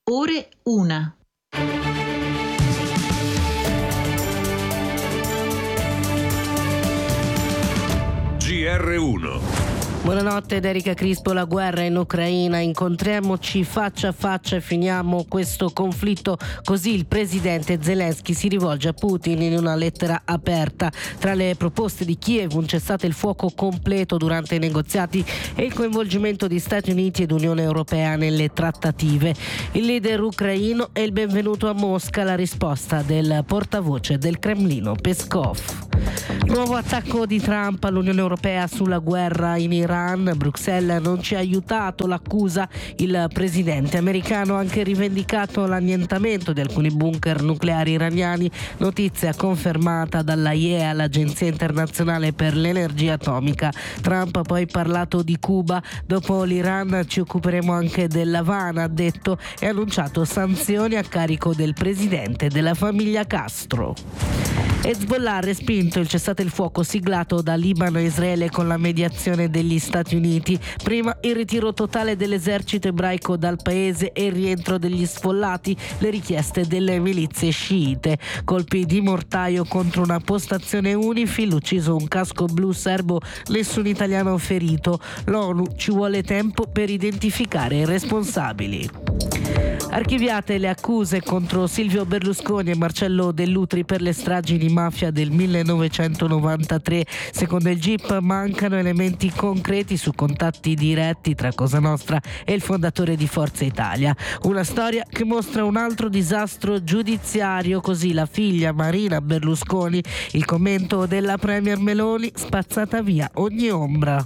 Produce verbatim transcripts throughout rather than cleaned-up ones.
Ore una. G R uno. Buonanotte da Erika Crispo. La guerra in Ucraina, incontriamoci faccia a faccia e finiamo questo conflitto. Così il presidente Zelensky si rivolge a Putin in una lettera aperta. Tra le proposte di Kiev un cessate il fuoco completo durante i negoziati e il coinvolgimento di Stati Uniti ed Unione Europea nelle trattative. Il leader ucraino è il benvenuto a Mosca, la risposta del portavoce del Cremlino Peskov. Nuovo attacco di Trump all'Unione Europea sulla guerra in Iran. Bruxelles non ci ha aiutato, l'accusa il presidente americano. Ha anche rivendicato l'annientamento di alcuni bunker nucleari iraniani, notizia confermata dalla I E A, l'Agenzia Internazionale per l'Energia Atomica. Trump ha poi parlato di Cuba. Dopo l'Iran ci occuperemo anche dell'Havana, ha detto, e ha annunciato sanzioni a carico del presidente e della famiglia Castro. Hezbollah ha respinto il cessate il fuoco siglato da Libano e Israele con la mediazione degli Stati Uniti. Prima il ritiro totale dell'esercito ebraico dal paese e il rientro degli sfollati, le richieste delle milizie sciite. Colpi di mortaio contro una postazione UNIFIL, ucciso un casco blu serbo, nessun italiano ferito. L'ONU: ci vuole tempo per identificare i responsabili. Archiviate le accuse contro Silvio Berlusconi e Marcello Dell'Utri per le stragi di mafia del millenovecentonovantatré. Secondo il G I P mancano elementi concreti su contatti diretti tra Cosa Nostra e il fondatore di Forza Italia. Una storia che mostra un altro disastro giudiziario, così la figlia Marina Berlusconi. Il commento della premier Meloni: spazzata via ogni ombra.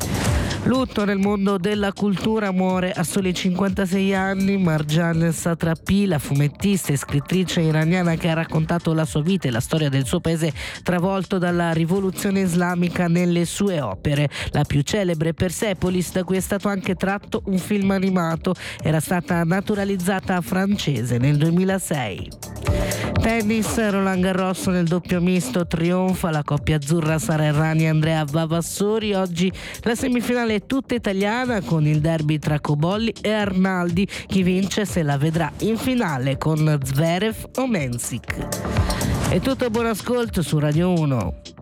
Lutto nel mondo della cultura, muore a soli cinquantasei anni Marjan Satrapi, la fumettista e scrittrice iraniana che ha raccontato la sua vita e la storia del suo paese travolto dalla rivoluzione islamica nelle sue opere. La più celebre, Persepolis, da cui è stato anche tratto un film animato, era stata naturalizzata francese nel duemilasei. Tennis, Roland Garros nel doppio misto, trionfa la coppia azzurra Sara Errani e Andrea Vavassori. Oggi la semifinale è tutta italiana con il derby tra Cobolli e Arnaldi. Chi vince se la vedrà in finale con Zverev o Mensik. È tutto, buon ascolto su Radio uno.